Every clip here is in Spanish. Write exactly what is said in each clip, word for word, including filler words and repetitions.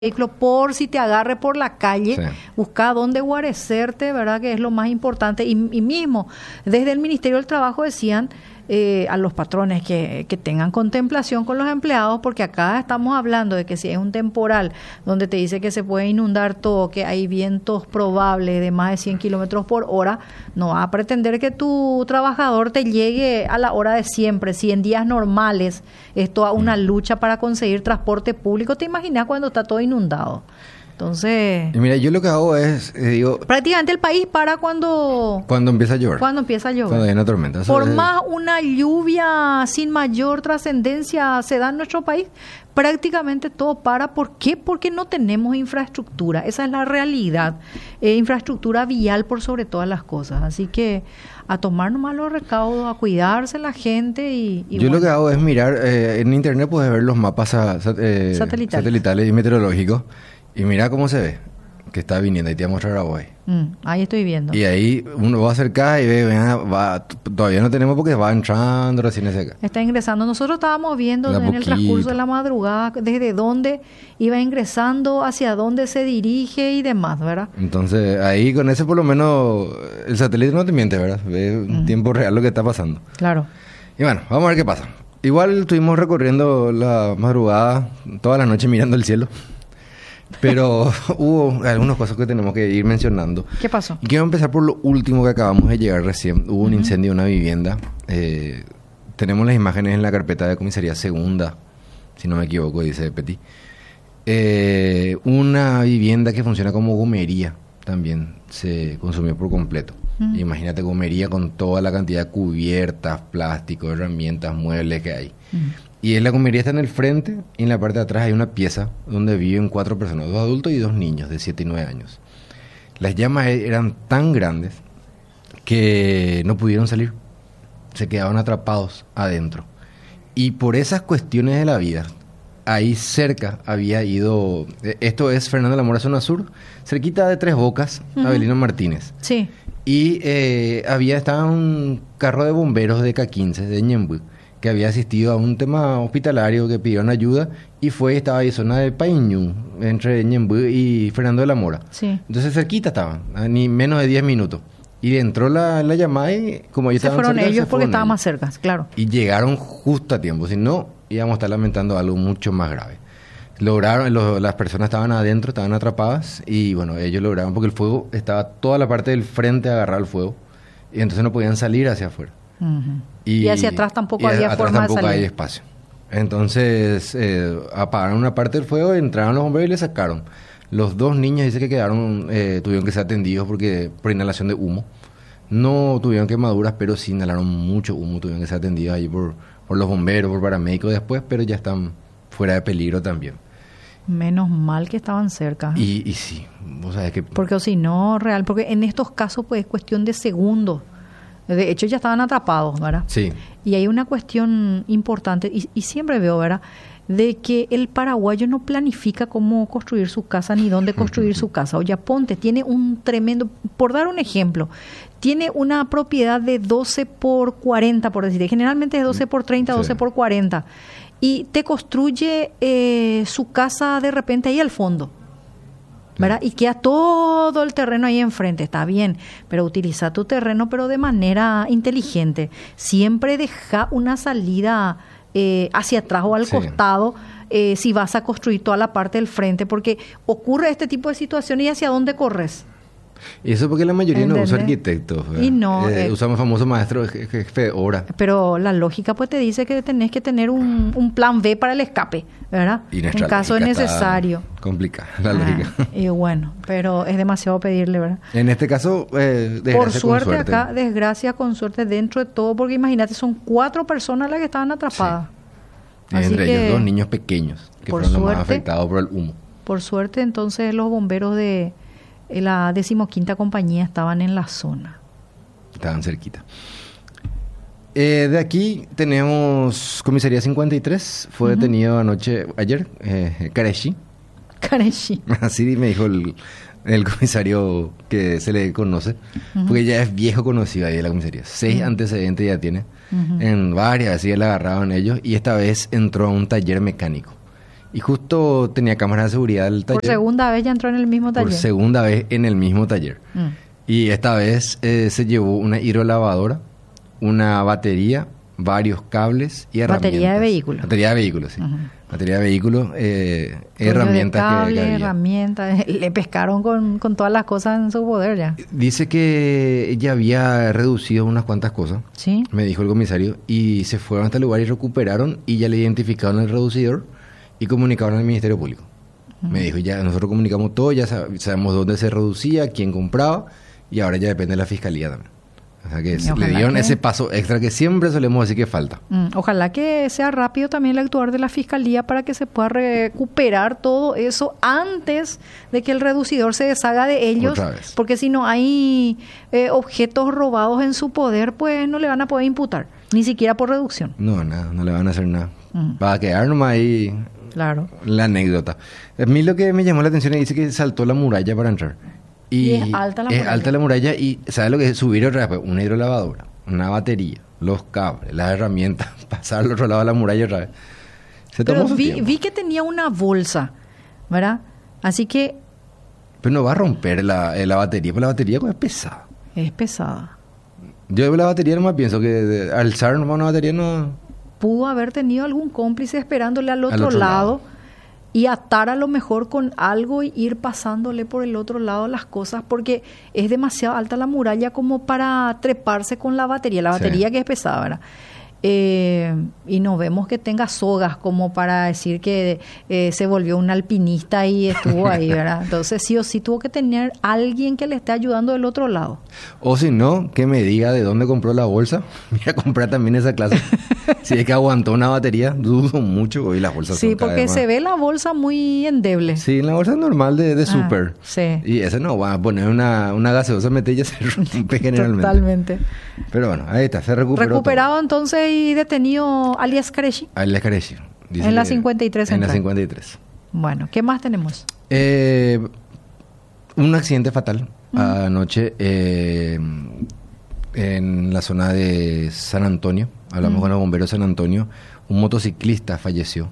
vehículo por si te agarre por la calle, Sí. busca dónde guarecerte, ¿verdad? Que es lo más importante. Y, y mismo, desde el Ministerio del Trabajo decían eh, a los patrones que, que tengan contemplación con los empleados, porque acá estamos hablando de que si es un temporal donde te dice que se puede inundar todo, que hay vientos probables de más de cien kilómetros por hora, no vas a pretender que tu trabajador te llegue a la hora de siempre. Si en días normales es toda una lucha para conseguir transporte público, ¿te imaginas cuando está todo inundado? Entonces, Y mira, yo lo que hago es, eh, digo, prácticamente el país para cuando, cuando empieza a llover, cuando empieza a llover. cuando hay una tormenta. Eso Por es- más una lluvia sin mayor trascendencia se da en nuestro país, prácticamente todo para. ¿Por qué? Porque no tenemos infraestructura. Esa es la realidad. Eh, infraestructura vial por sobre todas las cosas. Así que a tomar nomás los recaudos, a cuidarse la gente y... y Yo bueno. lo que hago es mirar, eh, en internet puedes ver los mapas a- sat- eh, Satelital. satelitales y meteorológicos y mira cómo se ve, que está viniendo, y te voy a mostrar a vos ahí. Mm, ahí estoy viendo. Y ahí uno va a acercar y ve, vea, va, t- todavía no tenemos porque va entrando recién ese acá. Está ingresando. Nosotros estábamos viendo De a en el poquito. transcurso de la madrugada desde dónde iba ingresando, hacia dónde se dirige y demás, ¿verdad? Entonces ahí con ese por lo menos el satélite no te miente, ¿verdad? Ve en tiempo real lo que está pasando. Claro. Y bueno, vamos a ver qué pasa. Igual estuvimos recorriendo la madrugada, toda la noche mirando el cielo. Pero hubo algunas cosas que tenemos que ir mencionando. ¿Qué pasó? Y quiero empezar por lo último que acabamos de llegar recién. Hubo un incendio en una vivienda. Eh, tenemos las imágenes en la carpeta de comisaría segunda, si no me equivoco, dice Petit. Eh, una vivienda que funciona como gomería también se consumió por completo. Ujú. Imagínate gomería con toda la cantidad de cubiertas, plásticos, herramientas, muebles que hay. Ujú. Y en la comería está en el frente y en la parte de atrás hay una pieza donde viven cuatro personas, dos adultos y dos niños de siete y nueve años. Las llamas e- eran tan grandes que no pudieron salir, se quedaron atrapados adentro. Y por esas cuestiones de la vida, ahí cerca había ido, eh, esto es Fernando de la Mora, zona sur, cerquita de Tres Bocas, Ujú. Avelino Martínez. Sí. Y eh, había, estaba un carro de bomberos de K quince, de Ñemby, que había asistido a un tema hospitalario, que pidieron ayuda, y fue, estaba ahí zona de Painú, entre Ñemby y Fernando de la Mora. Sí. Entonces cerquita estaban, a ni menos de diez minutos. Y entró la, la llamada y como ellos Se estaban fueron cerca, ellos se porque fueron estaban ellos. más cerca, claro. Y llegaron justo a tiempo, si no, íbamos a estar lamentando algo mucho más grave. Lograron, lo- las personas estaban adentro, estaban atrapadas, y bueno, ellos lograron, porque el fuego estaba toda la parte del frente agarrada al fuego, y entonces no podían salir hacia afuera. Ujú. Y hacia atrás tampoco y había atrás forma de tampoco salir. hay espacio. Entonces eh, apagaron una parte del fuego, entraron los bomberos y le sacaron. Los dos niños dice que quedaron, eh, tuvieron que ser atendidos porque por inhalación de humo. No tuvieron quemaduras, pero sí inhalaron mucho humo, tuvieron que ser atendidos ahí por, por los bomberos, por paramédicos después, pero ya están fuera de peligro también. Menos mal que estaban cerca. ¿eh? Y, y sí, vos sabés que... Porque o si no, real, porque en estos casos pues es cuestión de segundos. De hecho ya estaban atrapados, ¿verdad? Sí, Y hay una cuestión importante, y, y siempre veo, ¿verdad?, de que el paraguayo no planifica cómo construir su casa ni dónde construir su casa. O ya ponte, tiene un tremendo, por dar un ejemplo, tiene una propiedad de doce por cuarenta, por decir, generalmente es doce por treinta, Sí. doce por cuarenta, y te construye eh, su casa de repente ahí al fondo, ¿verdad? Y queda todo el terreno ahí enfrente, está bien, pero utiliza tu terreno, pero de manera inteligente. Siempre deja una salida eh, hacia atrás o al Sí. costado eh, si vas a construir toda la parte del frente, porque ocurre este tipo de situaciones y hacia dónde corres. y eso porque la mayoría no usa ¿Entendés? arquitectos. ¿verdad? Y no, Eh, eh, usamos famoso maestro je- jefe de obra. Pero la lógica pues te dice que tenés que tener un, un plan B para el escape, ¿verdad? Y nuestra En caso es lógica está necesario. complicada, la Ah, lógica. y bueno, pero es demasiado pedirle, ¿verdad? En este caso, eh, desgracia Por con suerte, acá, desgracia con suerte dentro de todo, porque imagínate, son cuatro personas las que estaban atrapadas. Y Así entre que, ellos dos niños pequeños, que por fueron los más suerte- afectados por el humo. por suerte, entonces los bomberos de la decimoquinta compañía estaban en la zona. Estaban cerquita. Eh, de aquí tenemos comisaría cincuenta y tres. Fue Ujú. detenido anoche, ayer, eh, Kareshi. Kareshi. Así me dijo el, el comisario que se le conoce. Ujú. Porque ya es viejo conocido ahí de la comisaría. Seis Ujú. antecedentes ya tiene. Ujú. En varias, así le agarraban ellos. Y esta vez entró a un taller mecánico. Y justo tenía cámaras de seguridad del taller. Por segunda vez ya entró en el mismo taller. Por segunda vez en el mismo taller. Mm. Y esta vez eh, se llevó una hidrolavadora, una batería, varios cables y herramientas. Batería de vehículos. Batería de vehículos, sí. Uh-huh. Batería de vehículos, eh, herramientas. De cable, que, que herramientas. Le pescaron con, con todas las cosas en su poder ya. Dice que ella había reducido unas cuantas cosas. Sí. Me dijo el comisario. Y se fueron hasta el lugar y recuperaron y ya le identificaron el reducidor y comunicaron al Ministerio Público. Uh-huh. Me dijo, ya nosotros comunicamos todo, ya sabemos dónde se reducía, quién compraba y ahora ya depende de la fiscalía también. O sea que le dieron que... ese paso extra que siempre solemos decir que falta. Mm, ojalá que sea rápido también el actuar de la fiscalía para que se pueda recuperar todo eso antes de que el reducidor se deshaga de ellos. Otra vez. Porque si no hay eh, objetos robados en su poder, pues no le van a poder imputar, ni siquiera por reducción. No, nada, no le van a hacer nada. Mm. Va a quedar nomás ahí claro. La anécdota. A mí lo que me llamó la atención es que dice que saltó la muralla para entrar. Y, y es alta la es muralla. alta la muralla y ¿sabes lo que es? Subir otra vez, una hidrolavadora, una batería, los cables, las herramientas, pasar al otro lado de la muralla otra vez. Se Pero tomó su vi, tiempo. vi que tenía una bolsa, ¿verdad? Así que... Pero no va a romper la, la batería, porque la batería es pesada. Es pesada. Yo de la batería nomás pienso que de alzar nomás una batería no... Pudo haber tenido algún cómplice esperándole al otro, al otro lado, lado y atar a lo mejor con algo y ir pasándole por el otro lado las cosas, porque es demasiado alta la muralla como para treparse con la batería, la batería sí. Que es pesada, ¿verdad? Eh, y no vemos que tenga sogas como para decir que eh, se volvió un alpinista y estuvo ahí, ¿verdad? Entonces sí o sí tuvo que tener alguien que le esté ayudando del otro lado. O si no, que me diga de dónde compró la bolsa. Voy a comprar también esa clase. Si es que aguantó una batería, dudo mucho. Hoy las bolsas sí, son cada porque vez se más. ve la bolsa muy endeble. Sí, la bolsa normal de, de ah, súper. Sí. Y ese no, va a poner una, una gaseosa, mete y ya se rompe generalmente. Totalmente. Pero bueno, ahí está, se recuperó. Recuperado todo. Entonces y detenido alias Quereshi. Alias Quereshi. En la cincuenta y tres En central. la cincuenta y tres. Bueno, ¿qué más tenemos? Eh, un accidente fatal mm. anoche eh, en la zona de San Antonio. Hablamos mm. con los bomberos de San Antonio. Un motociclista falleció.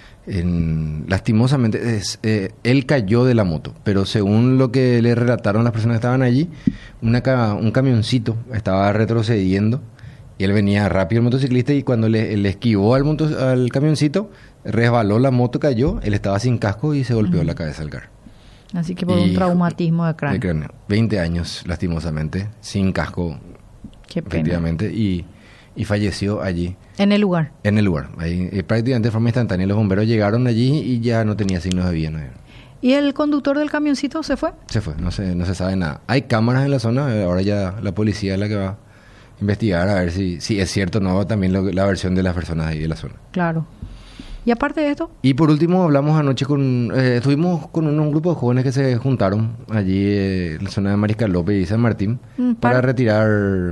En, lastimosamente, es, eh, él cayó de la moto, pero según lo que le relataron las personas que estaban allí, una, un camioncito estaba retrocediendo y él venía rápido el motociclista y cuando le, le esquivó al, moto, al camioncito, resbaló la moto, cayó, él estaba sin casco y se golpeó uh-huh. la cabeza al carro. Así que por y, un traumatismo de cráneo. de cráneo. veinte años, lastimosamente, sin casco. Qué pena. Efectivamente, y, y falleció allí. En el lugar. En el lugar. Ahí, eh, prácticamente de forma instantánea los bomberos llegaron allí y ya no tenía signos de vida. ¿No? ¿Y el conductor del camioncito se fue? Se fue, no se, no se sabe nada. Hay cámaras en la zona, ahora ya la policía es la que va a investigar a ver si, si es cierto o no también lo, la versión de las personas ahí de la zona. Claro. ¿Y aparte de esto? Y por último hablamos anoche con... Eh, estuvimos con un, un grupo de jóvenes que se juntaron allí eh, en la zona de Mariscal López y San Martín mm, para, para retirar...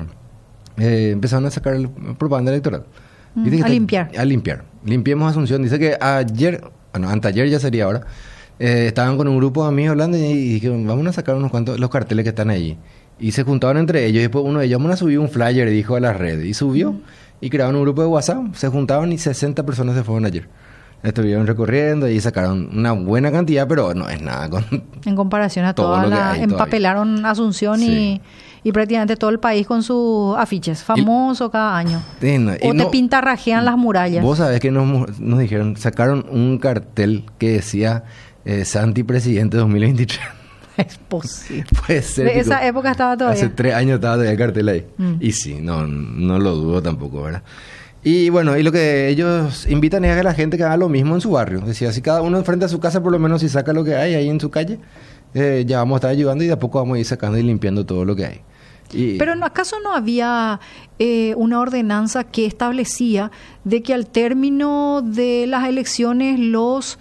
Eh, empezaron a sacar el, propaganda electoral. Mm, a está, limpiar. A limpiar. Limpiemos Asunción. Dice que ayer, bueno, anteayer ya sería ahora, eh, estaban con un grupo de amigos hablando y, y dijeron, vamos a sacar unos cuantos, los carteles que están allí. Y se juntaban entre ellos y después uno de ellos, vamos a subir un flyer, dijo a las redes. Y subió mm. y crearon un grupo de WhatsApp. Se juntaban y sesenta personas se fueron ayer. Estuvieron recorriendo y sacaron una buena cantidad, pero no es nada con... En comparación a todo todas las... Empapelaron todavía. Asunción sí. y, y prácticamente todo el país con sus afiches. Famoso y, cada año. Sí, no, o te no, pintarrajean las murallas. Vos sabés que nos, nos dijeron, sacaron un cartel que decía eh, Santi Presidente dos mil veintitrés. Es posible. Puede ser. De esa época estaba todavía. Hace tres años estaba todavía el cartel ahí. Mm. Y sí, no, no lo dudo tampoco, ¿verdad? Y bueno, y lo que ellos invitan es a que la gente que haga lo mismo en su barrio. Decía, si cada uno enfrente a su casa, por lo menos si saca lo que hay ahí en su calle, eh, ya vamos a estar ayudando y de a poco vamos a ir sacando y limpiando todo lo que hay. Y... Pero ¿acaso no había eh, una ordenanza que establecía de que al término de las elecciones los...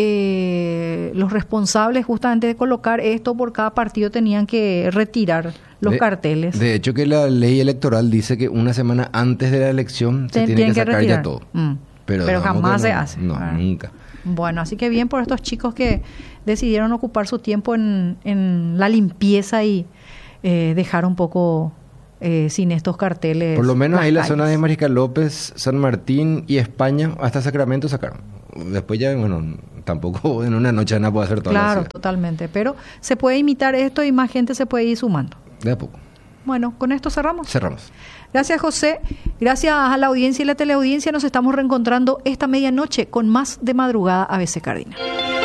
Eh, los responsables justamente de colocar esto por cada partido tenían que retirar los de, carteles? De hecho que la ley electoral dice que una semana antes de la elección se Ten, tiene que sacar que ya todo. Mm. Pero, Pero jamás no, se hace. No, ah. nunca. Bueno, así que bien por estos chicos que decidieron ocupar su tiempo en, en la limpieza y eh, dejar un poco... Eh, sin estos carteles. Por lo menos ahí la zona de Mariscal López, San Martín y España, hasta Sacramento sacaron. Después ya, bueno, tampoco en una noche nada puede hacer todo. Claro, totalmente. Pero se puede imitar esto y más gente se puede ir sumando. De a poco. Bueno, ¿con esto cerramos? Cerramos. Gracias, José. Gracias a la audiencia y la teleaudiencia. Nos estamos reencontrando esta medianoche con más de Madrugada A B C Cardinal.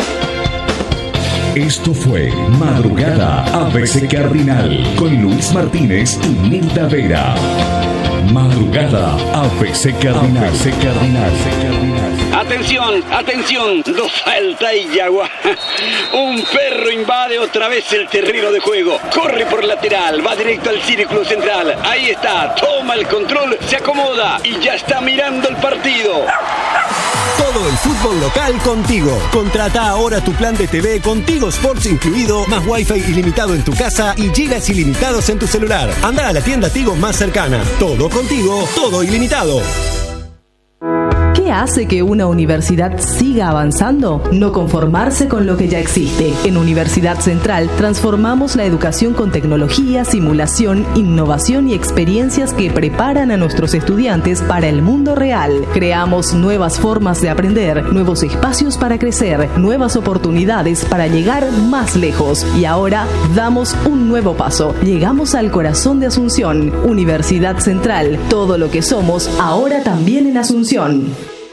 Esto fue Madrugada A B C Cardinal con Luis Martínez y Nilda Vera. Madrugada A B C Cardinal. A B C Cardinal. Atención, atención, dos falta y Yagua. Un perro invade otra vez el terreno de juego. Corre por lateral, va directo al círculo central. Ahí está, toma el control, se acomoda y ya está mirando el partido. Todo el fútbol local contigo. Contrata ahora tu plan de T V con Tigo Sports incluido, más Wi-Fi ilimitado en tu casa y gigas ilimitados en tu celular. Anda a la tienda Tigo más cercana. Todo contigo, todo ilimitado. ¿Qué hace que una universidad siga avanzando? No conformarse con lo que ya existe. En Universidad Central transformamos la educación con tecnología, simulación, innovación y experiencias que preparan a nuestros estudiantes para el mundo real. Creamos nuevas formas de aprender, nuevos espacios para crecer, nuevas oportunidades para llegar más lejos. Y ahora damos un nuevo paso. Llegamos al corazón de Asunción. Universidad Central. Todo lo que somos, ahora también en Asunción.